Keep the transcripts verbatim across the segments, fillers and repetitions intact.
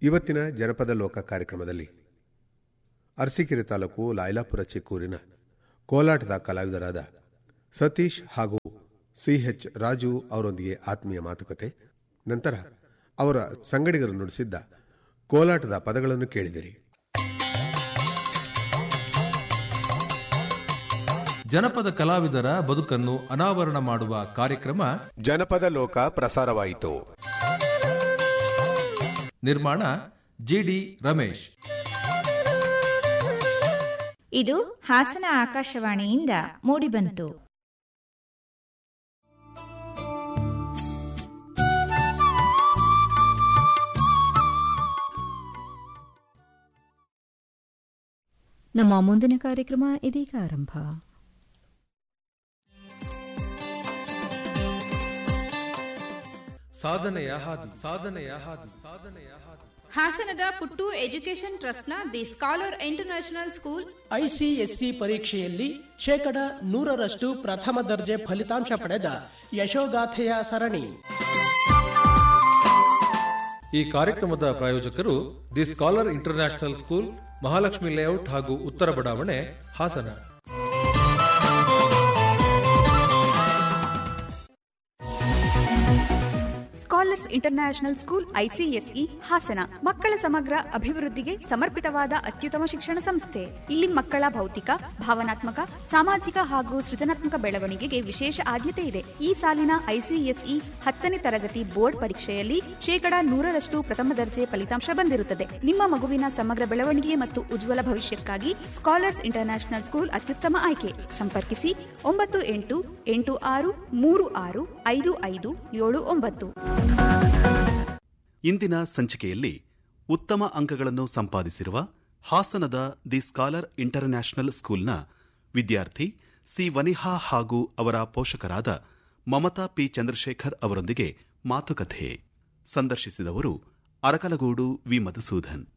ಇವತ್ತಿನ ಜನಪದ ಲೋಕ ಕಾರ್ಯಕ್ರಮದಲ್ಲಿ ಅರಸೀಕೆರೆ ತಾಲೂಕು ಲಾಯ್ಲಾಪುರ ಚಿಕ್ಕೂರಿನ ಕೋಲಾಟದ ಕಲಾವಿದರಾದ ಸತೀಶ್ ಹಾಗೂ ಸಿಎಚ್ ರಾಜು ಅವರೊಂದಿಗೆ ಆತ್ಮೀಯ ಮಾತುಕತೆ, ನಂತರ ಅವರ ಸಂಗಡಿಗರು ನುಡಿಸಿದ್ದ ಕೋಲಾಟದ ಪದಗಳನ್ನು ಕೇಳಿದಿರಿ. ಜನಪದ ಕಲಾವಿದರ ಬದುಕನ್ನು ಅನಾವರಣ ಮಾಡುವ ಕಾರ್ಯಕ್ರಮ ಜನಪದ ಲೋಕ ಪ್ರಸಾರವಾಯಿತು. ನಿರ್ಮಾಣ ಜಿಡಿ ರಮೇಶ್. ಇದು ಹಾಸನ ಆಕಾಶವಾಣಿಯಿಂದ ಮೂಡಿಬಂತು. ನಮ್ಮ ಮುಂದಿನ ಕಾರ್ಯಕ್ರಮ ಇದೀಗ ಆರಂಭ. ಸಾಧನೆಯ ಹಾದಿ ಸಾಧನೆಯ ಹಾದಿ ಸಾಧನೆಯ ಹಾದಿ ಹಾಸನದ ಪುಟ್ಟು ಎಜುಕೇಷನ್ ಟ್ರಸ್ಟ್ನ the scholar international school ICSE ಪರೀಕ್ಷೆಯಲ್ಲಿ ಶೇಕಡ ನೂರರಷ್ಟು ಪ್ರಥಮ ದರ್ಜೆ ಫಲಿತಾಂಶ ಪಡೆದ ಯಶೋಗಾಥೆಯ ಸರಣಿ. ಈ ಕಾರ್ಯಕ್ರಮದ ಪ್ರಾಯೋಜಕರು the scholar international school, Mahalakshmi layout ಹಾಗೂ ಉತ್ತರ ಬಡಾವಣೆ, Hassan. Scholars international school ICSE Hassan ಮಕ್ಕಳ ಸಮಗ್ರ ಅಭಿವೃದ್ಧಿಗೆ ಸಮರ್ಪಿತವಾದ ಅತ್ಯುತ್ತಮ ಶಿಕ್ಷಣ ಸಂಸ್ಥೆ. ಇಲ್ಲಿ ಮಕ್ಕಳ ಭೌತಿಕ, ಭಾವನಾತ್ಮಕ, ಸಾಮಾಜಿಕ ಹಾಗೂ ಸೃಜನಾತ್ಮಕ ಬೆಳವಣಿಗೆಗೆ ವಿಶೇಷ ಆದ್ಯತೆ ಇದೆ. ಈ ಸಾಲಿನ ಐಸಿಎಸ್ಇ ಹತ್ತನೇ ತರಗತಿ ಬೋರ್ಡ್ ಪರೀಕ್ಷೆಯಲ್ಲಿ ಶೇಕಡಾ ನೂರರಷ್ಟು ಪ್ರಥಮ ದರ್ಜೆ ಫಲಿತಾಂಶ ಬಂದಿರುತ್ತದೆ. ನಿಮ್ಮ ಮಗುವಿನ ಸಮಗ್ರ ಬೆಳವಣಿಗೆ ಮತ್ತು ಉಜ್ವಲ ಭವಿಷ್ಯಕ್ಕಾಗಿ ಸ್ಕಾಲರ್ಸ್ ಇಂಟರ್ನ್ಯಾಷನಲ್ ಸ್ಕೂಲ್ ಅತ್ಯುತ್ತಮ ಆಯ್ಕೆ. ಸಂಪರ್ಕಿಸಿ ಒಂಬತ್ತು ಎಂಟು ಎಂಟು ಆರು ಮೂರು ಆರು ಐದು ಐದು ಏಳು ಒಂಬತ್ತು. ಇಂದಿನ ಸಂಚಿಕೆಯಲ್ಲಿ ಉತ್ತಮ ಅಂಕಗಳನ್ನು ಸಂಪಾದಿಸಿರುವ ಹಾಸನದ ದಿ ಸ್ಕಾಲರ್ ಇಂಟರ್ನ್ಯಾಷನಲ್ ಸ್ಕೂಲ್ನ ವಿದ್ಯಾರ್ಥಿ ಸಿ ವನಿಹಾ ಹಾಗೂ ಅವರ ಪೋಷಕರಾದ ಮಮತಾ ಪಿ ಚಂದ್ರಶೇಖರ್ ಅವರೊಂದಿಗೆ ಮಾತುಕತೆ. ಸಂದರ್ಶಿಸಿದವರು ಅರಕಲಗೂಡು ವಿ ಮಧುಸೂದನ್.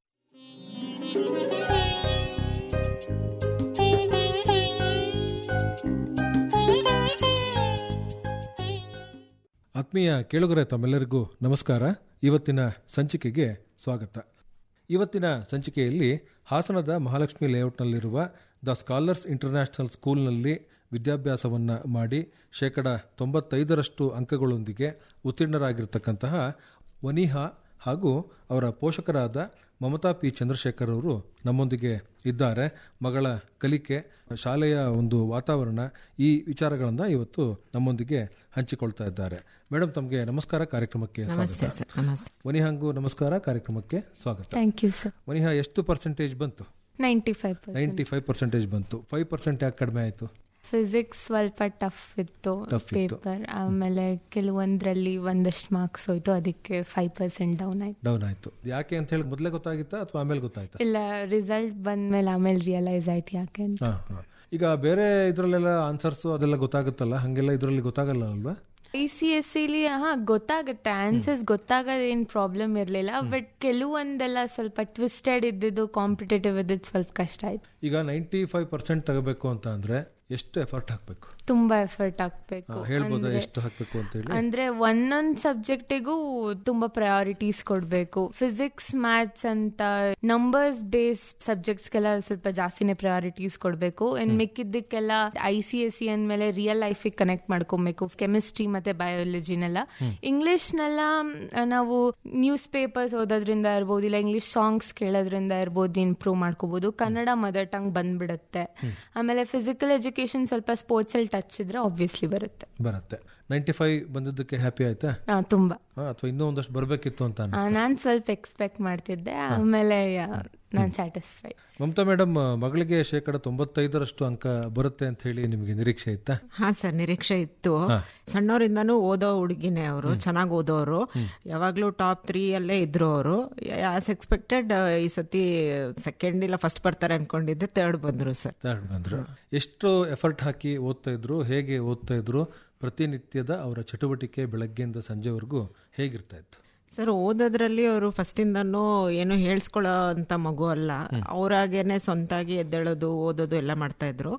ಆತ್ಮೀಯ ಕೇಳುಗರೆ, ತಮ್ಮೆಲ್ಲರಿಗೂ ನಮಸ್ಕಾರ. ಇವತ್ತಿನ ಸಂಚಿಕೆಗೆ ಸ್ವಾಗತ. ಇವತ್ತಿನ ಸಂಚಿಕೆಯಲ್ಲಿ ಹಾಸನದ ಮಹಾಲಕ್ಷ್ಮಿ ಲೇಔಟ್ನಲ್ಲಿರುವ ದ ಸ್ಕಾಲರ್ಸ್ ಇಂಟರ್ನ್ಯಾಷನಲ್ ಸ್ಕೂಲ್ನಲ್ಲಿ ವಿದ್ಯಾಭ್ಯಾಸವನ್ನು ಮಾಡಿ ಶೇಕಡ ತೊಂಬತ್ತೈದರಷ್ಟು ಅಂಕಗಳೊಂದಿಗೆ ಉತ್ತೀರ್ಣರಾಗಿರ್ತಕ್ಕಂತಹ ವನಿಹಾ ಹಾಗೂ ಅವರ ಪೋಷಕರಾದ ಮಮತಾ ಪಿ ಚಂದ್ರಶೇಖರ್ ಅವರು ನಮ್ಮೊಂದಿಗೆ ಇದ್ದಾರೆ. ಮಗಳ ಕಲಿಕೆ, ಶಾಲೆಯ ಒಂದು ವಾತಾವರಣ, ಈ ವಿಚಾರಗಳನ್ನು ಇವತ್ತು ನಮ್ಮೊಂದಿಗೆ ಹಂಚಿಕೊಳ್ತಾ ಇದ್ದಾರೆ. ಮೇಡಮ್, ತಮಗೆ ನಮಸ್ಕಾರ, ಕಾರ್ಯಕ್ರಮಕ್ಕೆ ಸ್ವಾಗತ. ವನಿಹಾಂಗೂ ನಮಸ್ಕಾರ, ಕಾರ್ಯಕ್ರಮಕ್ಕೆ ಸ್ವಾಗತ. Thank you sir. ವನಿಹಾ, ಎಷ್ಟು ಪರ್ಸೆಂಟೇಜ್ ಬಂತು? Ninety five ninety five percentage ಬಂತು. ಫೈವ್ ಪರ್ಸೆಂಟ್ ಯಾಕೆ ಕಡಿಮೆ ಆಯಿತು? ಫಿಸಿಕ್ಸ್ ಸ್ವಲ್ಪ ಟಫ್ ಇತ್ತು ಪೇಪರ್, ಆಮೇಲೆ ಕೆಲವೊಂದ್ರಲ್ಲಿ ಒಂದಷ್ಟು ಮಾರ್ಕ್ಸ್ ಹೋಯ್ತು, ಅದಕ್ಕೆ ಫೈವ್ ಪರ್ಸೆಂಟ್ ಡೌನ್ ಆಯ್ತು. ಡೌನ್ ಆಯ್ತು ಯಾಕೆ ಅಂತ ಹೇಳಿ ಮೊದಲೇ ಗೊತ್ತಾಗಿತ್ತಾ ಅಥವಾ ಆಮೇಲೆ ಗೊತ್ತಾಯ್ತಾ? ಇಲ್ಲ, ರಿಸಲ್ಟ್ ಬಂದ್ಮೇಲೆ ಆಮೇಲೆ ರಿಯಲೈಸ್ ಆಯ್ತು ಯಾಕೆ ಅಂತ. ಈಗ ಬೇರೆ ಇದ್ರಲ್ಲೆಲ್ಲ ಆನ್ಸರ್ಸ್ ಅದೆಲ್ಲ ಗೊತ್ತಾಗುತ್ತಲ್ಲ, ಹಂಗೆಲ್ಲ ಇದ್ರಲ್ಲಿ ಗೊತ್ತಾಗಲ್ಲ ಅಲ್ವಾ? ಐ ಸಿ ಎಸ್ ಸಿಲಿ ಹಾ ಗೊತ್ತಾಗುತ್ತೆ, ಆನ್ಸರ್ಸ್ ಗೊತ್ತಾಗೋದೇನು ಪ್ರಾಬ್ಲಮ್ ಇರಲಿಲ್ಲ. ಬಟ್ ಕೆಲವೊಂದೆಲ್ಲ ಸ್ವಲ್ಪ ಟ್ವಿಸ್ಟೆಡ್ ಇದ್ದಿದ್ದು, ಕಾಂಪಿಟೇಟಿವ್ ಇದ್ದಿದ್ದು ಸ್ವಲ್ಪ ಕಷ್ಟ ಆಯ್ತು. ಈಗ ನೈಂಟಿ ಫೈವ್ ಪರ್ಸೆಂಟ್ ತಗೋಬೇಕು ಅಂತ ಅಂದ್ರೆ ಎಷ್ಟು ಎಫರ್ಟ್ ಹಾಕ್ಬೇಕು? ತುಂಬಾ ಎಫರ್ಟ್ ಹಾಕ್ಬೇಕು. ಹೇಳ್ಬೋದಾ ಎಷ್ಟು ಹಾಕ್ಬೇಕು ಅಂತ ಹೇಳಿ? ಅಂದ್ರೆ ಒಂದೊಂದ್ ಸಬ್ಜೆಕ್ಟಿಗೂ ತುಂಬಾ ಪ್ರಯಾರಿಟೀಸ್ ಕೊಡ್ಬೇಕು. ಫಿಸಿಕ್ಸ್, ಮ್ಯಾಥ್ಸ್ ಅಂತ ನಂಬರ್ಸ್ ಬೇಸ್ಡ್ ಸಬ್ಜೆಕ್ಟ್ಸ್ಗೆಲ್ಲ ಸ್ವಲ್ಪ ಜಾಸ್ತಿನೇ ಪ್ರಯಾರಿಟೀಸ್ ಕೊಡ್ಬೇಕು. ಇನ್ ಮಿಕ್ಕಿದ್ದಕ್ಕೆಲ್ಲ ಐ ಸಿ ಎಸ್ ಸಿ ಅಂದ್ಮೇಲೆ ರಿಯಲ್ ಲೈಫಿಗೆ ಕನೆಕ್ಟ್ ಮಾಡ್ಕೊಬೇಕು, ಕೆಮಿಸ್ಟ್ರಿ ಮತ್ತೆ ಬಯಾಲಜಿನೆಲ್ಲ. ಇಂಗ್ಲಿಷ್ನೆಲ್ಲ ನಾವು ನ್ಯೂಸ್ ಪೇಪರ್ಸ್ ಓದೋದ್ರಿಂದ ಇರ್ಬೋದು, ಇಲ್ಲ ಇಂಗ್ಲಿಷ್ ಸಾಂಗ್ಸ್ ಕೇಳೋದ್ರಿಂದ ಇರ್ಬೋದು, ಇಂಪ್ರೂವ್ ಮಾಡ್ಕೋಬಹುದು. ಕನ್ನಡ ಮದರ್ ಟಂಗ್ ಬಂದ್ಬಿಡುತ್ತೆ. ಆಮೇಲೆ ಫಿಸಿಕಲ್ ಎಜುಕೇಶನ್ ಸ್ವಲ್ಪ ಸ್ಪೋರ್ಟ್ಸ್ ಅಲ್ಲಿ ಟಚ್ ಇದ್ರೆ ಆಬ್ವಿಯಸ್ಲಿ ಬರುತ್ತೆ ಬರುತ್ತೆ ನೈಂಟಿ ಫೈವ್ ಬಂದಿದ್ದಕ್ಕೆ ಹ್ಯಾಪಿ ಆಯ್ತಾ? ತುಂಬಾ. ಅಥವಾ ಇನ್ನೂ ಒಂದಷ್ಟು ಬರಬೇಕಿತ್ತು ಅಂತ ಅನಿಸ್ತಾ? ನಾನು ಸ್ವಲ್ಪ ಎಕ್ಸ್ಪೆಕ್ಟ್ ಮಾಡ್ತಿದ್ದೆ, ಆಮೇಲೆ ನಾನು ಸ್ಯಾಟಿಸ್ಫೈ. ಮಮತಾ ಮೇಡಮ್, ಮಗಳಿಗೆ ಶೇಕಡ ತೊಂಬತ್ತೈದರಷ್ಟು ಅಂಕ ಬರುತ್ತೆ ಅಂತ ಹೇಳಿ ನಿಮಗೆ ನಿರೀಕ್ಷೆ ಇತ್ತಾ? ಹಾ ಸರ್, ನಿರೀಕ್ಷೆ ಇತ್ತು. ಸಣ್ಣವರಿಂದಾನು ಓದೋ ಹುಡುಗಿನೇ ಅವರು, ಚೆನ್ನಾಗಿ ಓದೋರು, ಯಾವಾಗ್ಲೂ ಟಾಪ್ ತ್ರೀ ಅಲ್ಲೇ ಇದ್ರು ಅವರು. ಆಸ್ ಎಕ್ಸ್ಪೆಕ್ಟೆಡ್ ಈ ಸತಿ ಸೆಕೆಂಡ್ ಇಲ್ಲ ಫಸ್ಟ್ ಬರ್ತಾರೆ ಅನ್ಕೊಂಡಿದ್ದೆ, ಥರ್ಡ್ ಬಂದ್ರು ಸರ್. ಥರ್ಡ್ ಬಂದ್ರು. ಎಷ್ಟು ಎಫರ್ಟ್ ಹಾಕಿ ಓದ್ತಾ ಇದ್ರು? ಹೇಗೆ ಓದ್ತಾ ಇದ್ರು? ಪ್ರತಿನಿತ್ಯದ ಅವರ ಚಟುವಟಿಕೆ ಬೆಳಗ್ಗೆಯಿಂದ ಸಂಜೆವರೆಗೂ ಹೇಗಿರ್ತಾ ಇತ್ತು? ಸರ್, ಓದೋದ್ರಲ್ಲಿ ಅವರು ಫಸ್ಟಿಂದನೂ ಏನು ಹೇಳ್ಸ್ಕೊಳ್ಳೋ ಅಂತ ಮಗು ಅಲ್ಲ. ಅವರಾಗೇನೆ ಸ್ವಂತಾಗಿ ಎದ್ದೇಳೋದು, ಓದೋದು ಎಲ್ಲ ಮಾಡ್ತಾ ಇದ್ರು.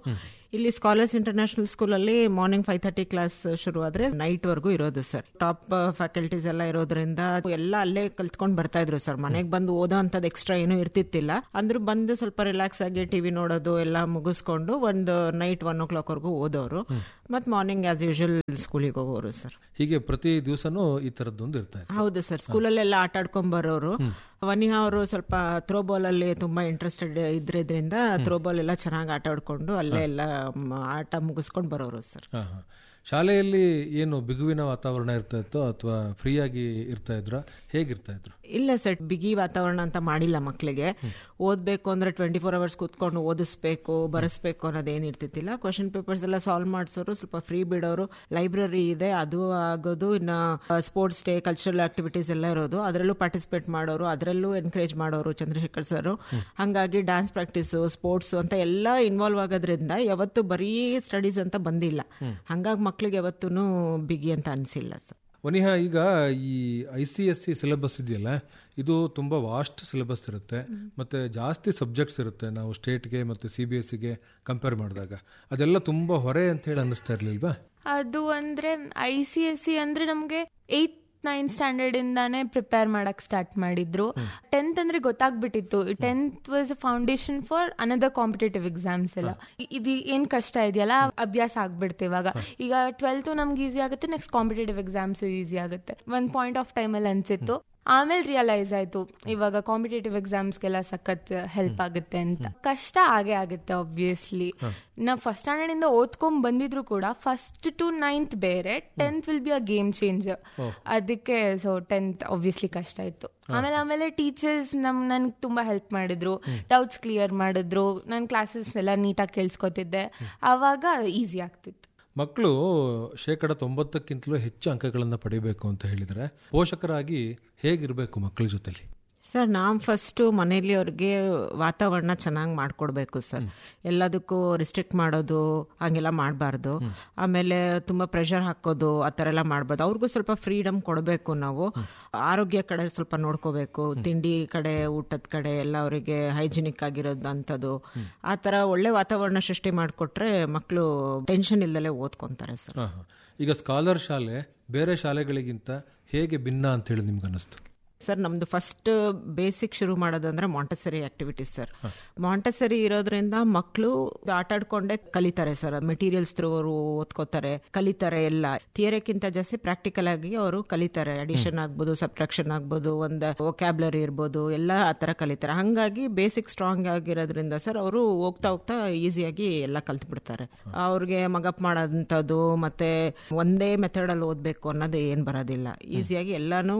ಇಲ್ಲಿ ಸ್ಕಾಲರ್ಸ್ ಇಂಟರ್ನ್ಯಾಷನಲ್ ಸ್ಕೂಲಲ್ಲಿ ಮಾರ್ನಿಂಗ್ ಫೈವ್ ತರ್ಟಿ ಕ್ಲಾಸ್ ಶುರು ಆದ್ರೆ ನೈಟ್ ವರ್ಗೂ ಇರೋದು ಸರ್. ಟಾಪ್ ಫ್ಯಾಕಲ್ಟೀಸ್ ಎಲ್ಲ ಇರೋದ್ರಿಂದ ಎಲ್ಲ ಅಲ್ಲೇ ಕಲ್ತ್ಕೊಂಡ್ ಬರ್ತಾ ಇದ್ರು ಸರ್. ಮನೆಗೆ ಬಂದು ಓದೋ ಅಂತದ್ ಎಕ್ಸ್ಟ್ರಾ ಏನು ಇರ್ತಿತ್ತಿಲ್ಲ. ಅಂದ್ರೂ ಬಂದು ಸ್ವಲ್ಪ ರಿಲ್ಯಾಕ್ಸ್ ಆಗಿ ಟಿವಿ ನೋಡೋದು ಎಲ್ಲ ಮುಗಿಸ್ಕೊಂಡು ಒಂದು ನೈಟ್ ಒನ್ ಓ ಕ್ಲಾಕ್ ವರ್ಗೂ ಓದೋರು. ಮತ್ ಮಾರ್ನಿಂಗ್ ಆಸ್ ಯೂಶುವಲ್ ಸ್ಕೂಲಿಗೆ ಹೋಗೋರು ಸರ್. ಹೀಗೆ ಪ್ರತಿ ದಿವಸನೂ ಈ ತರದ್ದೊಂದು ಇರ್ತಾ ಇದೆ. ಹೌದು ಸರ್. ಸ್ಕೂಲಲ್ಲೆಲ್ಲ ಆಟ ಆಡ್ಕೊಂಡ್ ಬರೋರು. ವನಿಹಾ ಅವರು ಸ್ವಲ್ಪ ಥ್ರೋ ಬಾಲ್ ಅಲ್ಲಿ ತುಂಬಾ ಇಂಟ್ರೆಸ್ಟೆಡ್ ಇದ್ರಿಂದ ಥ್ರೋ ಬಾಲ್ ಎಲ್ಲ ಚೆನ್ನಾಗಿ ಆಟ ಆಡ್ಕೊಂಡು ಅಲ್ಲೇ ಎಲ್ಲ ಆಟ ಮುಗಿಸ್ಕೊಂಡು ಬರೋರು ಸರ್. ಶಾಲೆಯಲ್ಲಿ ಏನು ಬಿಗುವಿನ ವಾತಾವರಣ ಇರ್ತಾ ಇತ್ತೋ ಅಥವಾ ಫ್ರೀ ಆಗಿ ಇರ್ತಾ ಇದ್ರ, ಹೇಗಿರ್ತಾ ಇದ್ರು? ಇಲ್ಲ ಸರ್, ಬಿಗಿ ವಾತಾವರಣ ಅಂತ ಮಾಡಿಲ್ಲ. ಮಕ್ಕಳಿಗೆ ಓದ್ಬೇಕು ಅಂದ್ರೆ ಟ್ವೆಂಟಿ ಫೋರ್ ಅವರ್ಸ್ ಕೂತ್ಕೊಂಡು ಓದಿಸ್ಬೇಕು ಬರೆಸ್ಬೇಕು ಅನ್ನೋದೇನು ಇರ್ತಿತ್ತಿಲ್ಲ. ಕ್ವಶನ್ ಪೇಪರ್ಸ್ ಎಲ್ಲ ಸಾಲ್ವ್ ಮಾಡಿಸೋರು, ಸ್ವಲ್ಪ ಫ್ರೀ ಬಿಡೋರು. ಲೈಬ್ರರಿ ಇದೆ, ಅದು ಆಗೋದು. ಇನ್ನು ಸ್ಪೋರ್ಟ್ಸ್ ಡೇ, ಕಲ್ಚರಲ್ ಆಕ್ಟಿವಿಟೀಸ್ ಎಲ್ಲ ಇರೋದು, ಅದರಲ್ಲೂ ಪಾರ್ಟಿಸಿಪೇಟ್ ಮಾಡೋರು, ಅದರಲ್ಲೂ ಎನ್ಕರೇಜ್ ಮಾಡೋರು ಚಂದ್ರಶೇಖರ್ ಸರ್. ಹಂಗಾಗಿ ಡ್ಯಾನ್ಸ್ ಪ್ರಾಕ್ಟೀಸು, ಸ್ಪೋರ್ಟ್ಸ್ ಅಂತ ಎಲ್ಲ ಇನ್ವಾಲ್ವ್ ಆಗೋದ್ರಿಂದ ಯಾವತ್ತು ಬರೀ ಸ್ಟಡೀಸ್ ಅಂತ ಬಂದಿಲ್ಲ. ಹಂಗಾಗಿ ಮಕ್ಕಳಿಗೆ ಯಾವತ್ತೂ ಬಿಗಿ ಅಂತ ಅನಿಸಿಲ್ಲ ಸರ್. ವನಿಹಾ, ಈಗ ಈ I C S C syllabus ಇದೆಯಲ್ಲ, ಇದು ತುಂಬ ವಾಸ್ಟ್ ಸಿಲೆಬಸ್ ಇರುತ್ತೆ, ಮತ್ತು ಜಾಸ್ತಿ ಸಬ್ಜೆಕ್ಟ್ಸ್ ಇರುತ್ತೆ. ನಾವು ಸ್ಟೇಟ್ಗೆ ಮತ್ತು ಸಿ ಬಿ ಎಸ್ ಸಿಗೆ ಕಂಪೇರ್ ಮಾಡಿದಾಗ ಅದೆಲ್ಲ ತುಂಬ ಹೊರೆ ಅಂತ ಹೇಳಿ ಅನ್ನಿಸ್ತಾ ಇರಲಿಲ್ವಾ? ಅದು ಅಂದರೆ ಐ ಸಿ ಎಸ್ ಸಿ ಅಂದರೆ ನಮಗೆ ಏಯ್ತ್ ನೈನ್ತ್ ಸ್ಟ್ಯಾಂಡರ್ಡ್ ಇಂದಾನೆ ಪ್ರಿಪೇರ್ ಮಾಡಕ್ ಸ್ಟಾರ್ಟ್ ಮಾಡಿದ್ರು. ಟೆಂತ್ ಅಂದ್ರೆ ಗೊತ್ತಾಗ್ಬಿಟ್ಟಿತ್ತು, tenth was a foundation for another competitive exams ಎಲ್ಲ. ಇದು ಏನ್ ಕಷ್ಟ ಇದೆಯಲ್ಲ ಅಭ್ಯಾಸ ಆಗ್ಬಿಡ್ತೆ ಇವಾಗ. ಈಗ ಟ್ವೆಲ್ತ್ ನಮ್ಗೆ ಈಸಿ ಆಗುತ್ತೆ, ನೆಕ್ಸ್ಟ್ ಕಾಂಪಿಟೇಟಿವ್ ಎಕ್ಸಾಮ್ಸ್ ಈಸಿ ಆಗುತ್ತೆ. ಒಂದ್ ಪಾಯಿಂಟ್ ಆಫ್ ಟೈಮ್ ಅಲ್ಲಿ ಅನ್ಸಿತ್ತು. ಆಮೇಲೆ ರಿಯಲೈಸ್ ಆಯ್ತು ಇವಾಗ ಕಾಂಪಿಟೇಟಿವ್ ಎಕ್ಸಾಮ್ಸ್ಗೆಲ್ಲ ಸಖತ್ ಹೆಲ್ಪ್ ಆಗುತ್ತೆ ಅಂತ. ಕಷ್ಟ ಆಗೇ ಆಗುತ್ತೆ ಆಬ್ವಿಯಸ್ಲಿ. ನಾವು ಫಸ್ಟ್ ಸ್ಟ್ಯಾಂಡರ್ಡ್ ಇಂದ ಓದ್ಕೊಂಡ್ ಬಂದಿದ್ರು ಕೂಡ ಫಸ್ಟ್ ಟು ನೈನ್ತ್ ಬೇರೆ, tenth will be a game changer. ಅದಕ್ಕೆ ಸೊ ಟೆಂತ್ ಆಬ್ವಿಯಸ್ಲಿ ಕಷ್ಟ ಇತ್ತು. ಆಮೇಲೆ ಆಮೇಲೆ ಟೀಚರ್ಸ್ ನಮ್ ನನ್ಗೆ ತುಂಬಾ ಹೆಲ್ಪ್ ಮಾಡಿದ್ರು, ಡೌಟ್ಸ್ ಕ್ಲಿಯರ್ ಮಾಡಿದ್ರು, ನನ್ನ ಕ್ಲಾಸಸ್ ಎಲ್ಲ ನೀಟಾಗಿ ಕೇಳಿಸ್ಕೊತಿದ್ದೆ. ಆವಾಗ ಈಸಿ ಆಗ್ತಿತ್ತು. ಮಕ್ಕಳು ಶೇಕಡ ತೊಂಬತ್ತಕ್ಕಿಂತಲೂ ಹೆಚ್ಚು ಅಂಕಗಳನ್ನು ಪಡಿಬೇಕು ಅಂತ ಹೇಳಿದರೆ ಪೋಷಕರಾಗಿ ಹೇಗಿರಬೇಕು ಮಕ್ಕಳ ಜೊತೆಲಿ? ಸರ್, ನಾವು ಫಸ್ಟು ಮನೇಲಿ ಅವ್ರಿಗೆ ವಾತಾವರಣ ಚೆನ್ನಾಗಿ ಮಾಡಿಕೊಡ್ಬೇಕು ಸರ್. ಎಲ್ಲದಕ್ಕೂ ರಿಸ್ಟ್ರಿಕ್ಟ್ ಮಾಡೋದು ಹಂಗೆಲ್ಲ ಮಾಡಬಾರ್ದು. ಆಮೇಲೆ ತುಂಬ ಪ್ರೆಷರ್ ಹಾಕೋದು ಆ ಥರ ಎಲ್ಲ ಮಾಡ್ಬಾರ್ದು. ಅವ್ರಿಗೂ ಸ್ವಲ್ಪ ಫ್ರೀಡಮ್ ಕೊಡಬೇಕು. ನಾವು ಆರೋಗ್ಯ ಕಡೆ ಸ್ವಲ್ಪ ನೋಡ್ಕೋಬೇಕು. ತಿಂಡಿ ಕಡೆ, ಊಟದ ಕಡೆ ಎಲ್ಲ ಅವರಿಗೆ ಹೈಜಿನಿಕ್ ಆಗಿರೋದು ಅಂಥದ್ದು, ಆ ಥರ ಒಳ್ಳೆ ವಾತಾವರಣ ಸೃಷ್ಟಿ ಮಾಡಿಕೊಟ್ರೆ ಮಕ್ಕಳು ಟೆನ್ಷನ್ ಇಲ್ಲದಲ್ಲೇ ಓದ್ಕೊತಾರೆ ಸರ್. ಈಗ ಸ್ಕಾಲರ್ ಶಾಲೆ ಬೇರೆ ಶಾಲೆಗಳಿಗಿಂತ ಹೇಗೆ ಭಿನ್ನ ಅಂತ ಹೇಳಿ ನಿಮ್ಗೆ ಅನ್ನಿಸ್ತು? ಸರ್, ನಮ್ದು ಫಸ್ಟ್ ಬೇಸಿಕ್ ಶುರು ಮಾಡೋದಂದ್ರೆ ಮಾಂಟೆಸರಿ ಆಕ್ಟಿವಿಟೀಸ್ ಸರ್. ಮಾಂಟೆಸರಿ ಇರೋದ್ರಿಂದ ಮಕ್ಕಳು ಆಟ ಆಡ್ಕೊಂಡೆ ಕಲಿತಾರೆ ಸರ್. ಮೆಟೀರಿಯಲ್ಸ್ ಥ್ರೂ ಅವರು ಓದ್ಕೋತಾರೆ, ಕಲಿತಾರೆ. ಎಲ್ಲ ಥಿಯರಿಕ್ಕಿಂತ ಜಾಸ್ತಿ ಪ್ರಾಕ್ಟಿಕಲ್ ಆಗಿ ಅವರು ಕಲಿತಾರೆ. ಅಡಿಷನ್ ಆಗ್ಬೋದು, ಸಬ್ಟ್ರಾಕ್ಷನ್ ಆಗ್ಬೋದು, ಒಂದು ವೊಕ್ಯಾಬ್ಲರಿ ಇರ್ಬೋದು, ಎಲ್ಲ ಆ ಥರ ಕಲಿತಾರೆ. ಹಾಗಾಗಿ ಬೇಸಿಕ್ ಸ್ಟ್ರಾಂಗ್ ಆಗಿರೋದ್ರಿಂದ ಸರ್ ಅವರು ಹೋಗ್ತಾ ಹೋಗ್ತಾ ಈಸಿಯಾಗಿ ಎಲ್ಲ ಕಲ್ತು ಬಿಡ್ತಾರೆ. ಅವ್ರಿಗೆ ಮಗಪ್ ಮಾಡೋದಂಥದ್ದು ಮತ್ತೆ ಒಂದೇ ಮೆಥಡಲ್ಲಿ ಓದಬೇಕು ಅನ್ನೋದು ಏನು ಬರೋದಿಲ್ಲ. ಈಸಿಯಾಗಿ ಎಲ್ಲಾನು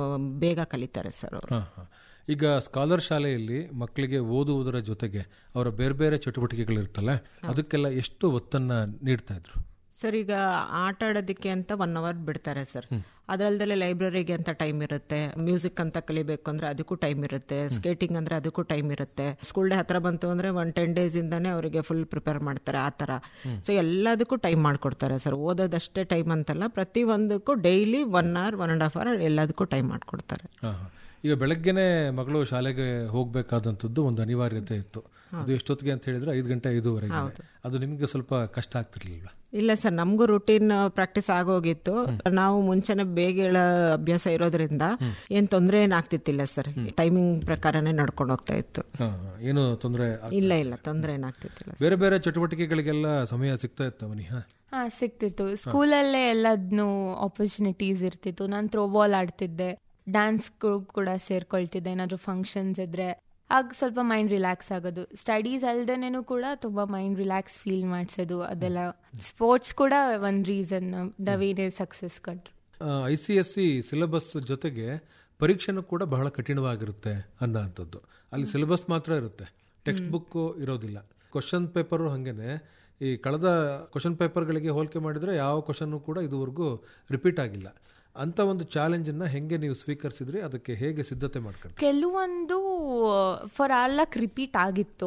ಬೇಗ ಕಲಿತಾರೆ ಸರ್ ಅವರು. ಈಗ ಸ್ಕಾಲರ್ ಶಾಲೆಯಲ್ಲಿ ಮಕ್ಕಳಿಗೆ ಓದುವುದರ ಜೊತೆಗೆ ಅವರ ಬೇರೆ ಬೇರೆ ಚಟುವಟಿಕೆಗಳಿರ್ತಲ್ಲ, ಅದಕ್ಕೆಲ್ಲ ಎಷ್ಟು ಒತ್ತನ್ನ ನೀಡ್ತಾ ಇದ್ರು? ಸರ್, ಈಗ ಆಟ ಆಡೋದಕ್ಕೆ ಅಂತ ಒನ್ ಅವರ್ ಬಿಡ್ತಾರೆ ಸರ್. ಅದಲ್ದಲ್ಲೇ ಲೈಬ್ರರಿಗೆ ಅಂತ ಟೈಮ್ ಇರುತ್ತೆ, ಮ್ಯೂಸಿಕ್ ಅಂತ ಕಲಿಬೇಕು ಅಂದ್ರೆ ಅದಕ್ಕೂ ಟೈಮ್ ಇರುತ್ತೆ, ಸ್ಕೇಟಿಂಗ್ ಅಂದ್ರೆ ಅದಕ್ಕೂ ಟೈಮ್ ಇರುತ್ತೆ. ಸ್ಕೂಲ್ ಡೇ ಹತ್ರ ಬಂತು ಅಂದ್ರೆ ಒನ್ ಟೆನ್ ಡೇಸ್ ಇಂದಾನೆ ಅವರಿಗೆ ಫುಲ್ ಪ್ರಿಪೇರ್ ಮಾಡ್ತಾರೆ ಆ ತರ. ಸೊ ಎಲ್ಲದಕ್ಕೂ ಟೈಮ್ ಮಾಡ್ಕೊಡ್ತಾರೆ ಸರ್. ಓದೋದಷ್ಟೇ ಟೈಮ್ ಅಂತಲ್ಲ, ಪ್ರತಿ ಒಂದಕ್ಕೂ daily one hour one and half hour ಎಲ್ಲದಕ್ಕೂ ಟೈಮ್ ಮಾಡ್ಕೊಡ್ತಾರೆ. ಈಗ ಬೆಳಗ್ಗೆನೆ ಮಗಳು ಶಾಲೆಗೆ ಹೋಗ್ಬೇಕಾದಂಥದ್ದು ಒಂದು ಅನಿವಾರ್ಯತೆ ಇತ್ತು. ಅದು ಎಷ್ಟೊತ್ತಿಗೆ ಅಂತ ಹೇಳಿದ್ರೆ ಐದು ಗಂಟೆ ಐದೂವರೆಗೆ. ಅದು ನಿಮಗೆ ಸ್ವಲ್ಪ ಕಷ್ಟ ಆಗ್ತಿರ್ಲಿಲ್ವಾ? ಇಲ್ಲ ಸರ್, ನಮಗೂ ರೂಟೀನ್ ಪ್ರಾಕ್ಟೀಸ್ ಆಗೋಗಿತ್ತು. ನಾವು ಮುಂಚೆನೆ ಬೇಗ ಹೇಳೋ ಅಭ್ಯಾಸ ಇರೋದ್ರಿಂದ ಏನ್ ತೊಂದರೆ ಏನಾಗ್ತಿತ್ತಿಲ್ಲ ಸರ್. ಟೈಮಿಂಗ್ ಪ್ರಕಾರನೇ ನಡ್ಕೊಂಡು ಹೋಗ್ತಾ ಇತ್ತು. ಏನು ತೊಂದರೆ ಇಲ್ಲ ಇಲ್ಲ ತೊಂದರೆ ಏನಾಗ್ತಿತ್ತಿಲ್ಲ. ಬೇರೆ ಬೇರೆ ಚಟುವಟಿಕೆಗಳಿಗೆಲ್ಲ ಸಮಯ ಸಿಗ್ತಾ ಇತ್ತು ಅವನಿಗೆ? ಹಾ, ಸಿಗ್ತಿತ್ತು. ಸ್ಕೂಲಲ್ಲೇ ಎಲ್ಲದನ್ನು ಆಪರ್ಚುನಿಟೀಸ್ ಇರ್ತಿತ್ತು. ನಾನು ಥ್ರೋ ಬಾಲ್ ಆಡ್ತಿದ್ದೆ, ಡ್ಯಾನ್ಸ್ ಕೂಡ ಸೇರ್ಕೊಳ್ತಿದ್ದೆ. ಏನಾದ್ರು ಫಂಕ್ಷನ್ಸ್ ಇದ್ರೆ ಆಗ ಸ್ವಲ್ಪ ಮೈಂಡ್ ರಿಲ್ಯಾಕ್ಸ್ ಆಗೋದು. ಸ್ಟಡೀಸ್ ಅಲ್ದೇನೇನು ಕೂಡ ತುಂಬಾ ಮೈಂಡ್ ರಿಲ್ಯಾಕ್ಸ್ ಫೀಲ್ ಮಾಡಿಸೋದು ಅದೆಲ್ಲ. ಸ್ಪೋರ್ಟ್ಸ್ ಕೂಡ ಒಂದ್ ರೀಸನ್ ನಾವೇನೇ ಸಕ್ಸಸ್ ಕಂಡ್ರು. I C S C syllabus ಜೊತೆಗೆ ಪರೀಕ್ಷೆನೂ ಕೂಡ ಬಹಳ ಕಠಿಣವಾಗಿರುತ್ತೆ ಅನ್ನೋಂಥದ್ದು. ಅಲ್ಲಿ ಸಿಲೆಬಸ್ ಮಾತ್ರ ಇರುತ್ತೆ, ಟೆಕ್ಸ್ಟ್ ಬುಕ್ ಇರೋದಿಲ್ಲ. ಕ್ವಶನ್ ಪೇಪರು ಹಾಗೇನೆ. ಈ ಕಳೆದ ಕ್ವಶನ್ ಪೇಪರ್ಗಳಿಗೆ ಹೋಲಿಕೆ ಮಾಡಿದ್ರೆ ಯಾವ ಕ್ವಶನ್ ಕೂಡ ಇದುವರೆಗೂ ರಿಪೀಟ್ ಆಗಿಲ್ಲ. ಅಂತ ಒಂದು ಚಾಲೆಂಜ್ ಅನ್ನ ಹೆಂಗೆ ನೀವು ಸ್ವೀಕರಿಸಿದ್ರಿ? ಅದಕ್ಕೆ ಹೇಗೆ ಸಿದ್ಧತೆ ಮಾಡ್ಕೊಂಡ್ರಿ? ಕೆಲವೊಂದು ಫಾರ್ ಆಲ್ ಲಕ್ ರಿಪೀಟ್ ಆಗಿತ್ತು,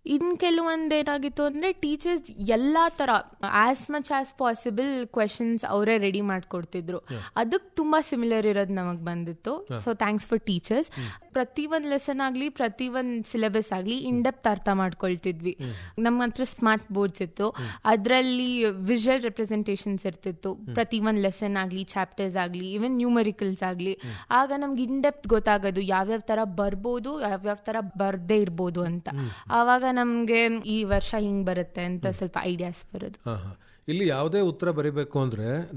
ಇನ್ ಕೆಲವೊಂದು ಏನಾಗಿತ್ತು ಅಂದ್ರೆ ಟೀಚರ್ಸ್ ಎಲ್ಲಾ ತರ as much as possible questions ಅವರೇ ರೆಡಿ ಮಾಡ್ಕೊಡ್ತಿದ್ರು. ಅದಕ್ಕೆ ತುಂಬಾ ಸಿಮಿಲರ್ ಇರೋದು ನಮಗ್ ಬಂದಿತ್ತು. So thanks for teachers. ಪ್ರತಿ ಒಂದ್ ಲೆಸನ್ ಆಗ್ಲಿ ಪ್ರತಿ ಒಂದ್ ಸಿಲೆಬಸ್ ಆಗ್ಲಿ ಇನ್ ಡೆಪ್ತ್ ಅರ್ಥ ಮಾಡ್ಕೊಳ್ತಿದ್ವಿ. ನಮ್ಮ ಹತ್ರ ಸ್ಮಾರ್ಟ್ ಬೋರ್ಡ್ಸ್ ಇತ್ತು, ಅದರಲ್ಲಿ ವಿಜುವಲ್ ರೆಪ್ರೆಸೆಂಟೇಷನ್ಸ್ ಇರ್ತಿತ್ತು. ಪ್ರತಿ ಒಂದ್ ಲೆಸನ್ ಆಗ್ಲಿ ಚಾಪ್ಟರ್ಸ್ ಆಗ್ಲಿ ಈವನ್ ನ್ಯೂಮರಿಕಲ್ಸ್ ಆಗ್ಲಿ. ಆಗ ನಮ್ಗೆ ಇನ್ ಡೆಪ್ತ್ ಗೊತ್ತಾಗೋದು ಯಾವ್ಯಾವ ತರ ಬರ್ಬೋದು ಯಾವ್ಯಾವ ತರ ಬರ್ದೇ ಇರ್ಬೋದು ಅಂತ. ಆವಾಗ ನಮ್ಗೆ ಈ ವರ್ಷ ಹಿಂಗ್ ಬರುತ್ತೆ ಅಂತ ಸ್ವಲ್ಪ ಐಡಿಯಾಸ್ ಬರೋದು. ಇಲ್ಲಿ ಯಾವುದೇ ಉತ್ತರ ಬರೀಬೇಕು ಅಂದ್ರೆ